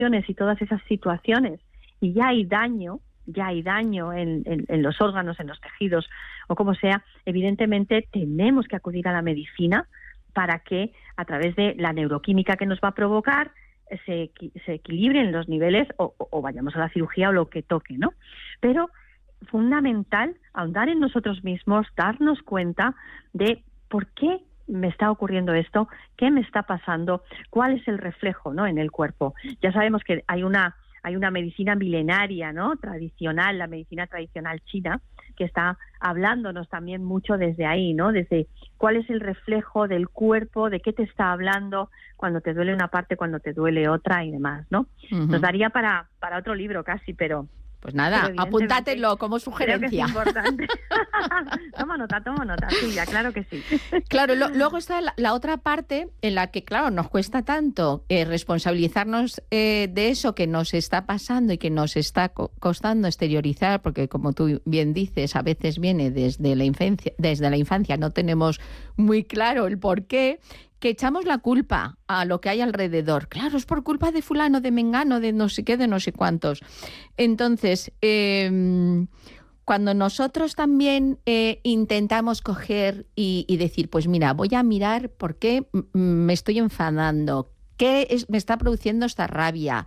y todas esas situaciones, y ya hay daño en los órganos, en los tejidos o como sea, evidentemente tenemos que acudir a la medicina para que a través de la neuroquímica que nos va a provocar se equilibren los niveles o vayamos a la cirugía o lo que toque, ¿no? Pero fundamental ahondar en nosotros mismos, darnos cuenta de por qué me está ocurriendo esto, qué me está pasando, cuál es el reflejo, ¿no?, en el cuerpo. Ya sabemos que hay una medicina milenaria, ¿no?, tradicional, la medicina tradicional china, que está hablándonos también mucho desde ahí, ¿no?, desde cuál es el reflejo del cuerpo, de qué te está hablando cuando te duele una parte, cuando te duele otra y demás, ¿no? Uh-huh. Nos daría para otro libro casi, pero... Pues nada, apúntatelo como sugerencia. Creo que es importante. Toma nota, Silvia, claro que sí. Claro, luego está la otra parte en la que, claro, nos cuesta tanto responsabilizarnos de eso que nos está pasando y que nos está costando exteriorizar, porque como tú bien dices, a veces viene desde la infancia, no tenemos muy claro el porqué, que echamos la culpa a lo que hay alrededor. Claro, es por culpa de fulano, de mengano, de no sé qué, de no sé cuántos. Entonces, cuando nosotros también intentamos coger y decir, pues mira, voy a mirar por qué me estoy enfadando, me está produciendo esta rabia,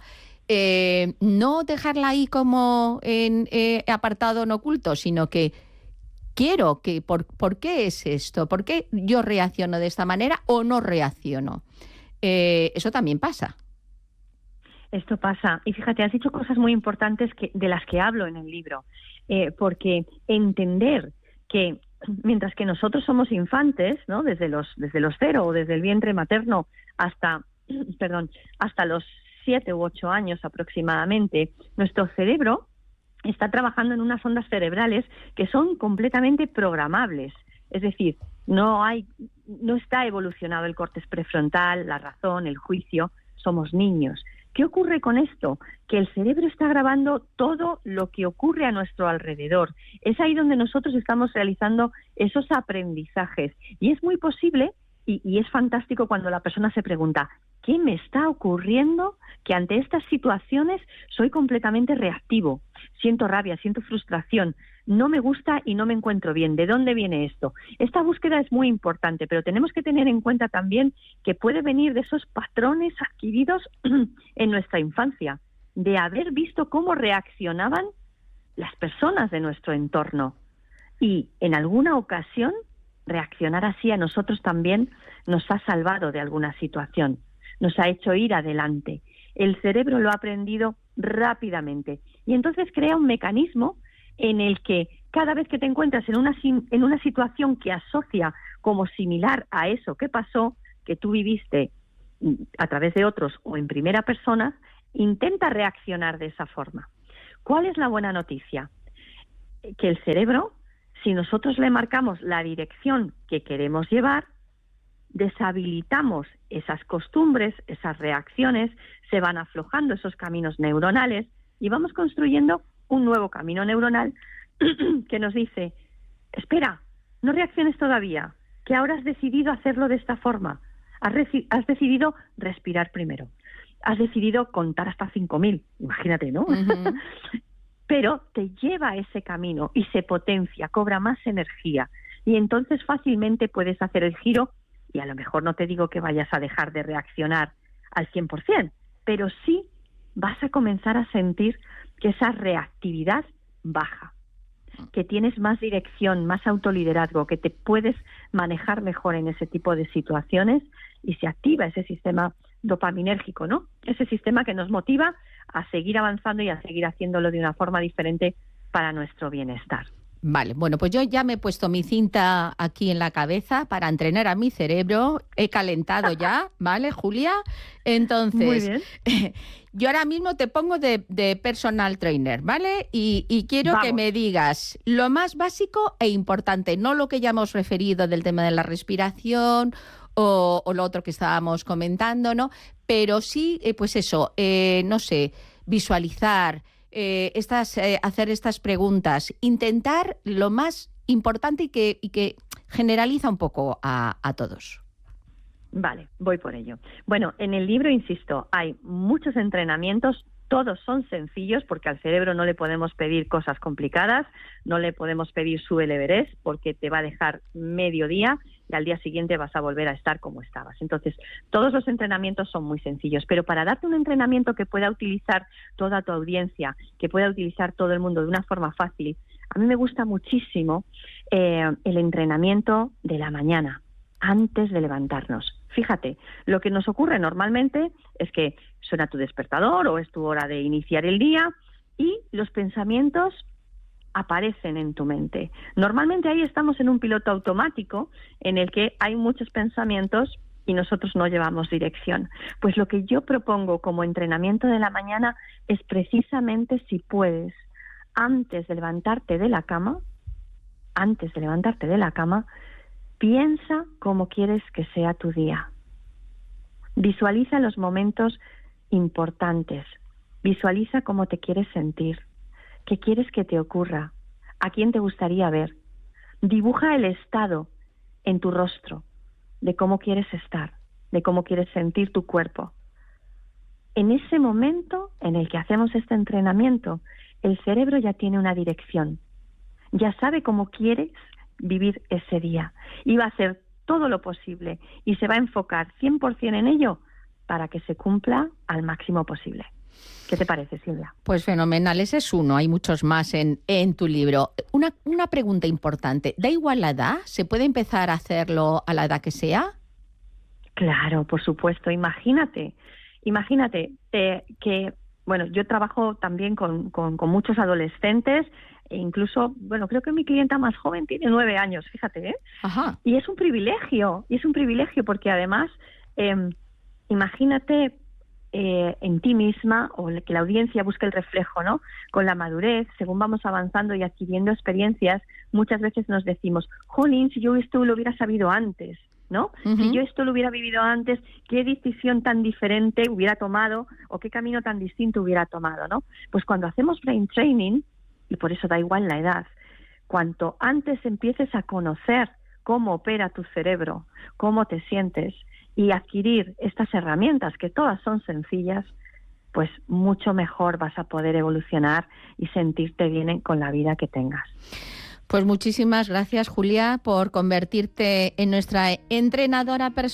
no dejarla ahí como en apartado en oculto, sino que quiero que, ¿por qué es esto? ¿Por qué yo reacciono de esta manera o no reacciono? Eso también pasa. Esto pasa. Y fíjate, has dicho cosas muy importantes de las que hablo en el libro. Porque entender que mientras que nosotros somos infantes, ¿no?, desde los 0 o desde el vientre materno hasta los 7 u 8 años aproximadamente, nuestro cerebro está trabajando en unas ondas cerebrales que son completamente programables. Es decir, no está evolucionado el córtex prefrontal, la razón, el juicio, somos niños. ¿Qué ocurre con esto? Que el cerebro está grabando todo lo que ocurre a nuestro alrededor. Es ahí donde nosotros estamos realizando esos aprendizajes. Y es muy posible, y es fantástico cuando la persona se pregunta, ¿qué me está ocurriendo? Que ante estas situaciones soy completamente reactivo. Siento rabia, siento frustración, no me gusta y no me encuentro bien. ¿De dónde viene esto? Esta búsqueda es muy importante, pero tenemos que tener en cuenta también que puede venir de esos patrones adquiridos en nuestra infancia, de haber visto cómo reaccionaban las personas de nuestro entorno. Y en alguna ocasión, reaccionar así a nosotros también nos ha salvado de alguna situación, nos ha hecho ir adelante. El cerebro lo ha aprendido rápidamente y entonces crea un mecanismo en el que cada vez que te encuentras en una situación que asocia como similar a eso que pasó, que tú viviste a través de otros o en primera persona, intenta reaccionar de esa forma. ¿Cuál es la buena noticia? Que el cerebro, si nosotros le marcamos la dirección que queremos llevar, deshabilitamos esas costumbres, esas reacciones, se van aflojando esos caminos neuronales y vamos construyendo un nuevo camino neuronal que nos dice, espera, no reacciones todavía, que ahora has decidido hacerlo de esta forma, has decidido respirar primero, has decidido contar hasta 5.000, imagínate, ¿no? Uh-huh. Pero te lleva a ese camino y se potencia, cobra más energía y entonces fácilmente puedes hacer el giro. Y a lo mejor no te digo que vayas a dejar de reaccionar al 100%, pero sí vas a comenzar a sentir que esa reactividad baja, que tienes más dirección, más autoliderazgo, que te puedes manejar mejor en ese tipo de situaciones y se activa ese sistema dopaminérgico, ¿no? Ese sistema que nos motiva a seguir avanzando y a seguir haciéndolo de una forma diferente para nuestro bienestar. Vale, bueno, pues yo ya me he puesto mi cinta aquí en la cabeza para entrenar a mi cerebro. He calentado ya, ¿vale, Julia? Entonces, muy bien. Yo ahora mismo te pongo de personal trainer, ¿vale? Y quiero que me digas lo más básico e importante, no lo que ya hemos referido del tema de la respiración o lo otro que estábamos comentando, ¿no? Pero sí, pues eso, no sé, visualizar, hacer estas preguntas, intentar lo más importante y que generaliza un poco a todos. Vale, voy por ello. Bueno, en el libro, insisto, hay muchos entrenamientos, todos son sencillos porque al cerebro no le podemos pedir cosas complicadas, no le podemos pedir sube el Everest porque te va a dejar medio día y al día siguiente vas a volver a estar como estabas. Entonces, todos los entrenamientos son muy sencillos, pero para darte un entrenamiento que pueda utilizar toda tu audiencia, que pueda utilizar todo el mundo de una forma fácil, a mí me gusta muchísimo el entrenamiento de la mañana, antes de levantarnos. Fíjate, lo que nos ocurre normalmente es que suena tu despertador o es tu hora de iniciar el día y los pensamientos aparecen en tu mente. Normalmente ahí estamos en un piloto automático en el que hay muchos pensamientos y nosotros no llevamos dirección. Pues lo que yo propongo como entrenamiento de la mañana es precisamente, si puedes, antes de levantarte de la cama, piensa cómo quieres que sea tu día. Visualiza los momentos importantes. Visualiza cómo te quieres sentir. ¿Qué quieres que te ocurra? ¿A quién te gustaría ver? Dibuja el estado en tu rostro de cómo quieres estar, de cómo quieres sentir tu cuerpo. En ese momento en el que hacemos este entrenamiento, el cerebro ya tiene una dirección. Ya sabe cómo quieres vivir ese día y va a hacer todo lo posible y se va a enfocar 100% en ello para que se cumpla al máximo posible. ¿Qué te parece, Silvia? Pues fenomenal, ese es uno, hay muchos más en tu libro. Una pregunta importante, ¿da igual la edad? ¿Se puede empezar a hacerlo a la edad que sea? Claro, por supuesto. Imagínate que, bueno, yo trabajo también con muchos adolescentes e incluso, bueno, creo que mi clienta más joven tiene 9 años, fíjate, ¿eh? Ajá. Y es un privilegio porque además, imagínate en ti misma, o que la audiencia busque el reflejo, ¿no? Con la madurez, según vamos avanzando y adquiriendo experiencias, muchas veces nos decimos, jolín, si yo esto lo hubiera sabido antes, ¿no? Uh-huh. Si yo esto lo hubiera vivido antes, ¿qué decisión tan diferente hubiera tomado o qué camino tan distinto hubiera tomado, ¿no? Pues cuando hacemos brain training, y por eso da igual la edad, cuanto antes empieces a conocer cómo opera tu cerebro, cómo te sientes y adquirir estas herramientas, que todas son sencillas, pues mucho mejor vas a poder evolucionar y sentirte bien con la vida que tengas. Pues muchísimas gracias, Julia, por convertirte en nuestra entrenadora personal.